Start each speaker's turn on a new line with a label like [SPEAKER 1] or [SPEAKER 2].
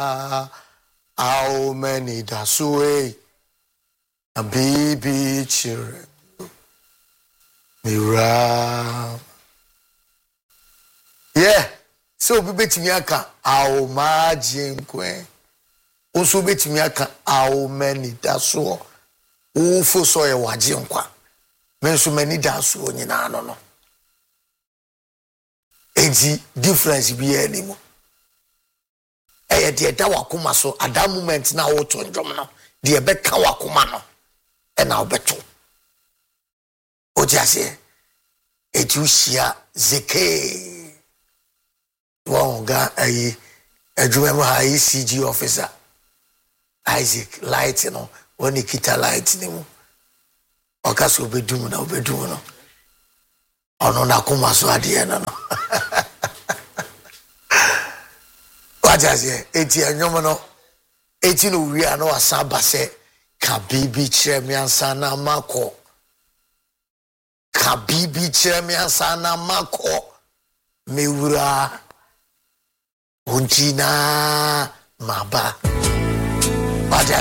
[SPEAKER 1] how many that's way a baby children mira yeah so be betimi aka how margin kwen also betimi aka how many that's wo fo so ye waje nkwa men so many that's wo nyina no enti difference bi animo de da wakoma so at that moment na wo to ndwom no de beka wakoma no e na obeto o jase etushia zeke wonga ayi adwuma ha ECG officer Isaac light no woni kita light ni mu okaso obedum no ono na koma so ade no Wajazie eti anyom no eti no wi ano asaba se ka bibi kire mi ansa na mako ka bibi kire mi ansa na mako mewura untina maba wajazie